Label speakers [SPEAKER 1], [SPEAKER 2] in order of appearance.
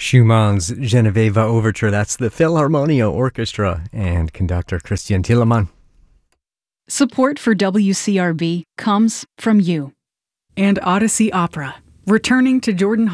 [SPEAKER 1] Schumann's Genoveva Overture. That's the Philharmonia Orchestra and conductor Christian Thielemann.
[SPEAKER 2] Support for WCRB comes from you.
[SPEAKER 3] And Odyssey Opera, returning to Jordan